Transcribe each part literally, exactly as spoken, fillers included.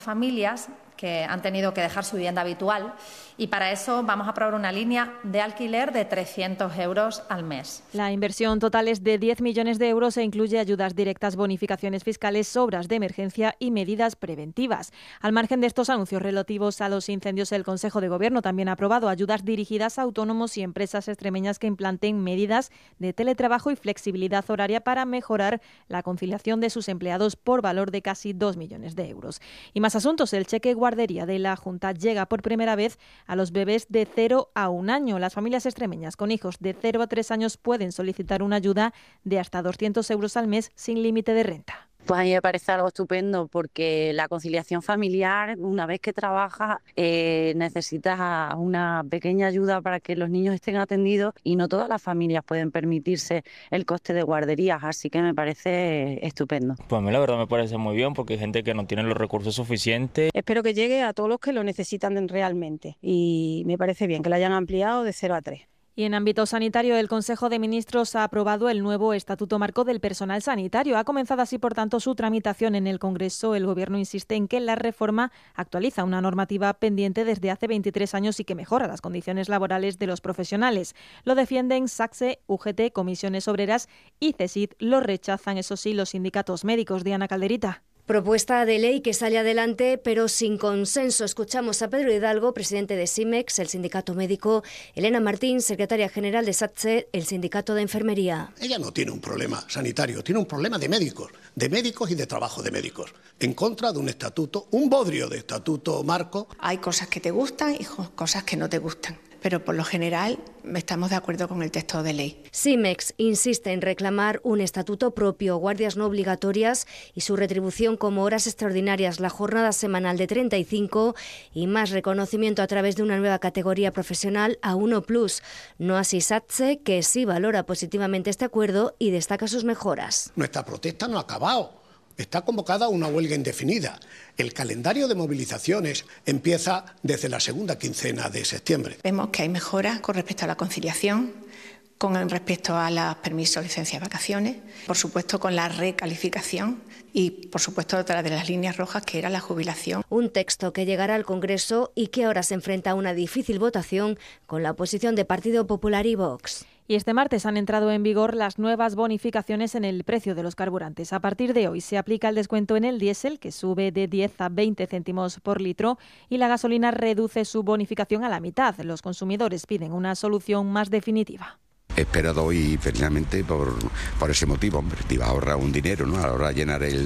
Familias que han tenido que dejar su vivienda habitual y para eso vamos a aprobar una línea de alquiler de trescientos euros al mes. La inversión total es de diez millones de euros e incluye ayudas directas, bonificaciones fiscales, obras de emergencia y medidas preventivas. Al margen de estos anuncios relativos a los incendios, el Consejo de Gobierno también ha aprobado ayudas dirigidas a autónomos y empresas extremeñas que implanten medidas de teletrabajo y flexibilidad horaria para mejorar la conciliación de sus empleados por valor de casi dos millones de euros. Y más asuntos, el cheque guardería de la Junta llega por primera vez a los bebés de cero a un año. Las familias extremeñas con hijos de cero a tres años pueden solicitar una ayuda de hasta doscientos euros al mes sin límite de renta. Pues a mí me parece algo estupendo porque la conciliación familiar, una vez que trabajas, eh, necesitas una pequeña ayuda para que los niños estén atendidos y no todas las familias pueden permitirse el coste de guarderías, así que me parece estupendo. Pues a mí la verdad me parece muy bien porque hay gente que no tiene los recursos suficientes. Espero que llegue a todos los que lo necesitan realmente y me parece bien que lo hayan ampliado de cero a tres. Y en ámbito sanitario, el Consejo de Ministros ha aprobado el nuevo Estatuto Marco del Personal Sanitario. Ha comenzado así, por tanto, su tramitación en el Congreso. El Gobierno insiste en que la reforma actualiza una normativa pendiente desde hace veintitrés años y que mejora las condiciones laborales de los profesionales. Lo defienden SACSE, U G T, Comisiones Obreras y CESID. Lo rechazan, eso sí, los sindicatos médicos. Diana Calderita. Propuesta de ley que sale adelante, pero sin consenso. Escuchamos a Pedro Hidalgo, presidente de SIMEX, el sindicato médico, Elena Martín, secretaria general de SATSE, el sindicato de enfermería. Ella no tiene un problema sanitario, tiene un problema de médicos, de médicos y de trabajo de médicos, en contra de un estatuto, un bodrio de estatuto marco. Hay cosas que te gustan y cosas que no te gustan, pero por lo general estamos de acuerdo con el texto de ley. SIMEX insiste en reclamar un estatuto propio, guardias no obligatorias y su retribución como horas extraordinarias, la jornada semanal de treinta y cinco y más reconocimiento a través de una nueva categoría profesional A uno plus. No así SATSE, que sí valora positivamente este acuerdo y destaca sus mejoras. Nuestra protesta no ha acabado. Está convocada una huelga indefinida. El calendario de movilizaciones empieza desde la segunda quincena de septiembre. Vemos que hay mejoras con respecto a la conciliación, con respecto a los permisos, licencias, vacaciones, por supuesto con la recalificación y, por supuesto, otra de las líneas rojas que era la jubilación. Un texto que llegará al Congreso y que ahora se enfrenta a una difícil votación con la oposición de Partido Popular y Vox. Y este martes han entrado en vigor las nuevas bonificaciones en el precio de los carburantes. A partir de hoy se aplica el descuento en el diésel, que sube de diez a veinte céntimos por litro, y la gasolina reduce su bonificación a la mitad. Los consumidores piden una solución más definitiva. He esperado hoy precisamente por, por ese motivo, hombre, te iba a ahorrar un dinero, ¿no? A la hora de llenar el,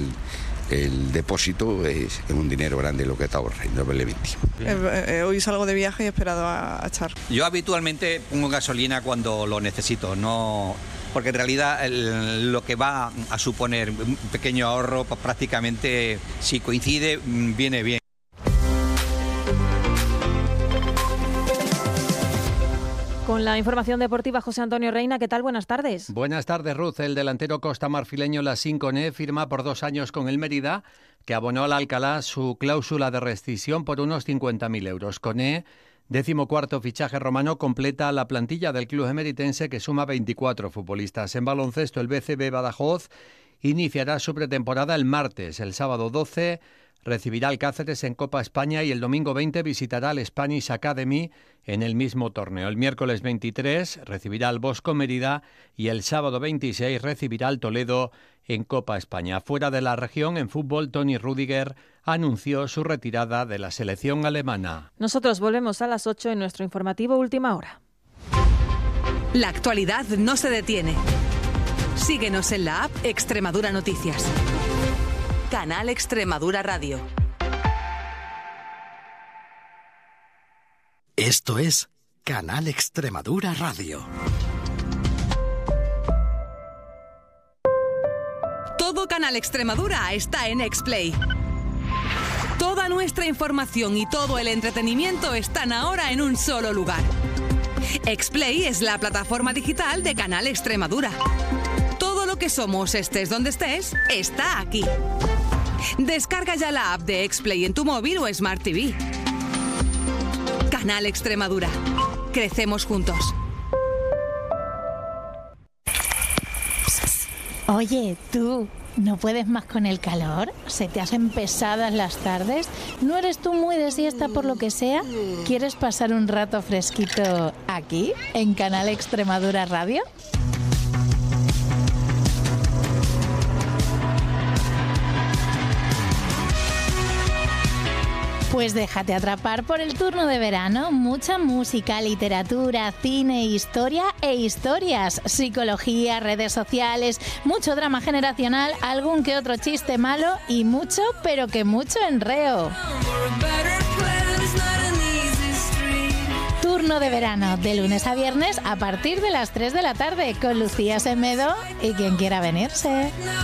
el depósito es, es un dinero grande lo que te ahorras, indudablemente. Eh, eh, hoy salgo de viaje y he esperado a, a echar. Yo habitualmente pongo gasolina cuando lo necesito, no, porque en realidad el, lo que va a suponer un pequeño ahorro, pues prácticamente si coincide viene bien. Con la información deportiva, José Antonio Reina, ¿qué tal? Buenas tardes. Buenas tardes, Ruth. El delantero costamarfileño Lassín Koné firma por dos años con el Mérida, que abonó al Alcalá su cláusula de rescisión por unos cincuenta mil euros. Koné, decimocuarto fichaje romano, completa la plantilla del club emeritense, que suma veinticuatro futbolistas. En baloncesto, el B C B Badajoz iniciará su pretemporada el martes. El sábado doce recibirá al Cáceres en Copa España y el domingo veinte visitará al Spanish Academy en el mismo torneo. El miércoles veintitrés recibirá al Bosco Mérida y el sábado veintiséis recibirá al Toledo en Copa España. Fuera de la región, en fútbol, Toni Rüdiger anunció su retirada de la selección alemana. Nosotros volvemos a las ocho en nuestro informativo Última Hora. La actualidad no se detiene. Síguenos en la app Extremadura Noticias. Canal Extremadura Radio. Esto es Canal Extremadura Radio. Todo Canal Extremadura está en Explay. Toda nuestra información y todo el entretenimiento están ahora en un solo lugar. Explay es la plataforma digital de Canal Extremadura. Todo lo que somos, estés donde estés, está aquí. Descarga ya la app de Explay en tu móvil o Smart T V. Canal Extremadura. Crecemos juntos. Oye, tú, ¿no puedes más con el calor? ¿Se te hacen pesadas las tardes? ¿No eres tú muy de siesta por lo que sea? ¿Quieres pasar un rato fresquito aquí, en Canal Extremadura Radio? Pues déjate atrapar por el turno de verano. Mucha música, literatura, cine, historia e historias, psicología, redes sociales, mucho drama generacional, algún que otro chiste malo y mucho, pero que mucho enreo. Turno de verano, de lunes a viernes a partir de las tres de la tarde, con Lucía Semedo y quien quiera venirse.